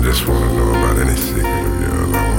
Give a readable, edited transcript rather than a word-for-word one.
just want to know about any secret of yours.